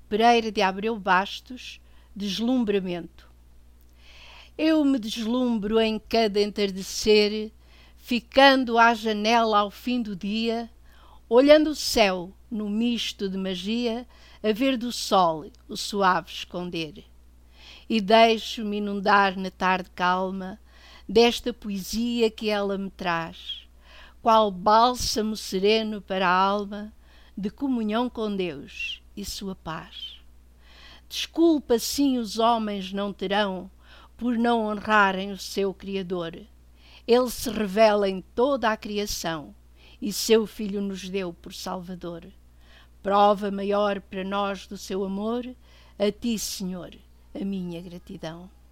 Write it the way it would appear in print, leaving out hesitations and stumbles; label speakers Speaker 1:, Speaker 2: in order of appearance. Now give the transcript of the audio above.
Speaker 1: Pereira de Abreu Bastos, Deslumbramento. Eu me deslumbro em cada entardecer, ficando à janela ao fim do dia, olhando o céu no misto de magia, a ver do sol o suave esconder. E deixo-me inundar na tarde calma desta poesia que ela me traz, qual bálsamo sereno para a alma, de comunhão com Deus e sua paz. Desculpa assim os homens não terão por não honrarem o seu Criador. Ele se revela em toda a criação e seu Filho nos deu por Salvador. Prova maior para nós do seu amor, a ti, Senhor, a minha gratidão.